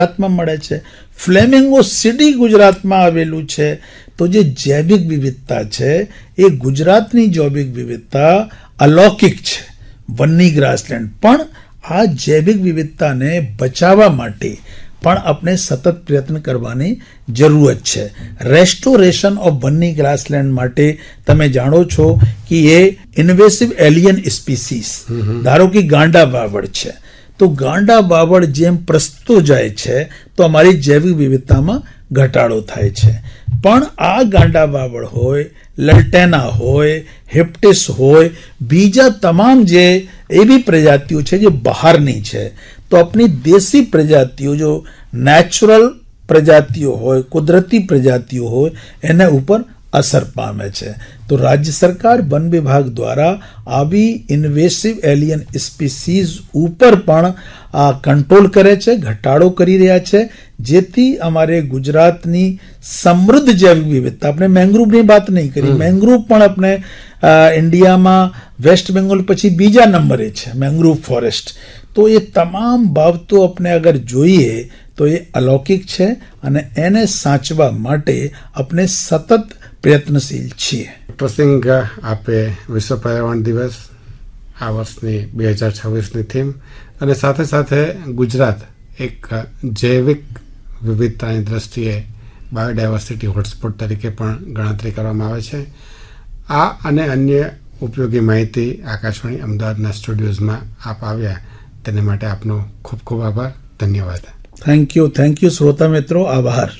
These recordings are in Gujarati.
ગુજરાતમાં મળે છે, ફ્લેમિંગો સિટી ગુજરાતમાં આવેલું છે. તો જે જૈવિક વિવિધતા છે એ ગુજરાતની જૈવિક વિવિધતા અલૌકિક છે, વન્ની ગ્રાસલેન્ડ. પણ આ જૈવિક વિવિધતાને બચાવવા માટે પણ આપણે સતત પ્રયત્ન કરવાની જરૂરત છે. રેસ્ટોરેશન ઓફ વન્ની ગ્રાસલેન્ડ માટે તમે જાણો છો કે એ ઇન્વેસિવ એલિયન સ્પીસીસ, ધારો કે ગાંડા બાવળ છે, તો ગાંડા બાવળ જેમ પ્રસ્તો જાય છે તો અમારી જૈવિક વિવિધતામાં ઘટાડો થાય છે. પણ આ ગાંડા બાવળ હોય, લલટેના હોય, હિપ્ટિસ હોય, બીજા તમામ જે એવી પ્રજાતિઓ છે જે બહારની છે, તો આપણી દેશી પ્રજાતિઓ જો નેચરલ પ્રજાતિઓ હોય, કુદરતી પ્રજાતિઓ હોય, એના ઉપર અસર પામે છે. તો રાજ્ય સરકાર વન વિભાગ દ્વારા આવી ઇન્વેસિવ એલિયન સ્પીસીઝ ઉપર પણ કંટ્રોલ કરે છે, ઘટાડો કરી રહ્યા છે, જેથી અમારે ગુજરાતની સમૃદ્ધ જૈવિક વિવિધતા, આપણે મેંગ્રુવની વાત નહીં કરી, મેંગ્રુવ પણ આપણે ઇન્ડિયામાં વેસ્ટ બેંગોલ પછી બીજા નંબરે છે મેંગ્રુવ ફોરેસ્ટ. તો એ તમામ બાબતો આપણે અગર જોઈએ તો એ અલૌકિક છે અને એને સાચવા માટે આપણે સતત પ્રયત્નશીલ છીએ. પ્રસંગ આપે વિશ્વ પર્યાવરણ દિવસ, આ વર્ષની 2026ની થીમ, અને સાથે સાથે ગુજરાત એક જૈવિક વિવિધતાની દ્રષ્ટિએ બાયોડાયવર્સિટી હોટસ્પોટ તરીકે પણ ગણતરી કરવામાં આવે છે. આ અને અન્ય ઉપયોગી માહિતી આકાશવાણી અમદાવાદના સ્ટુડિયોઝમાં આપ આવ્યા તેને માટે આપનો ખૂબ ખૂબ આભાર. ધન્યવાદ. થેન્ક યુ શ્રોતા મિત્રો, આભાર.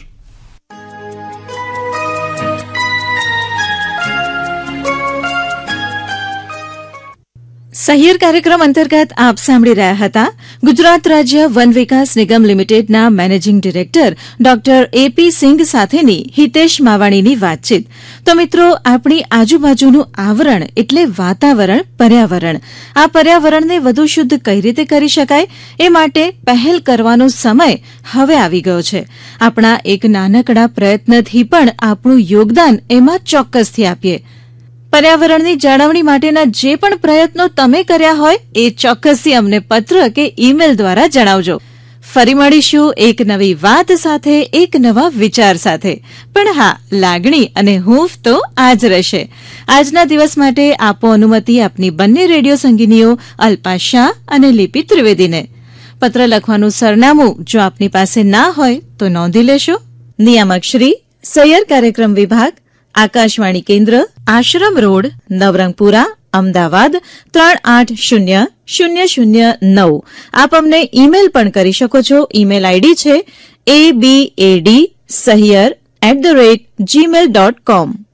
સહિયર કાર્યક્રમ અંતર્ગત આપ સાંભળી રહ્યા હતા ગુજરાત રાજ્ય વન વિકાસ નિગમ લિમિટેડના managing director doctor AP Singh સાથેની હિતેશ માવાણીની વાતચીત. તો મિત્રો, આપણી આજુબાજુનું આવરણ એટલે વાતાવરણ, પર્યાવરણ. આ પર્યાવરણને વધુ શુદ્ધ કઈ રીતે કરી શકાય એ માટે પહેલ કરવાનો સમય હવે આવી ગયો છે. આપણા એક નાનકડા પ્રયત્નથી પણ આપણું યોગદાન એમાં ચોક્કસથી આપીએ. પર્યાવરણની જાળવણી માટેના જે પણ પ્રયત્નો તમે કર્યા હોય એ ચોક્કસથી અમને પત્ર કે ઈમેલ દ્વારા જણાવજો. ફરી મળીશું એક નવી વાત સાથે, એક નવા વિચાર સાથે. પણ હા, લાગણી અને હૂંફ તો આ જ રહેશે. આજના દિવસ માટે આપો અનુમતિ આપની બંને રેડિયો સંગીનીઓ અલ્પા શાહ અને લિપિ ત્રિવેદીને. પત્ર લખવાનું સરનામું જો આપની પાસે ના હોય તો નોંધી લેશો. નિયામક શ્રી, સહિયર કાર્યક્રમ વિભાગ, આકાશવાણી કેન્દ્ર, આશ્રમ રોડ, નવરંગપુરા, અમદાવાદ 380009. આપ અમને ઈમેલ પણ કરી શકો છો. ઈમેલ આઈડી છે abadsahiyer@gmail.com.